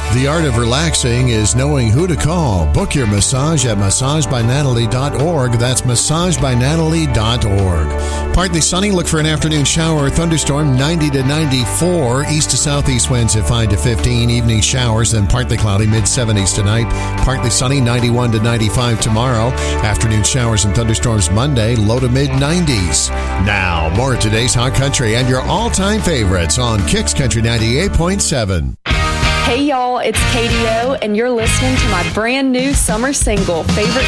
The art of relaxing is knowing who to call. Book your massage at massagebynatalie.org. That's massagebynatalie.org. Partly sunny. Look for an afternoon shower or thunderstorm, 90 to 94. East to southeast winds at 5 to 15. Evening showers, then partly cloudy, mid-70s tonight. Partly sunny, 91 to 95 tomorrow. Afternoon showers and thunderstorms Monday, low to mid-90s. Now, more of today's Hot Country and your all-time favorites on Kicks Country 98.7. Hey y'all, it's KDO, and you're listening to my brand new summer single, Favorite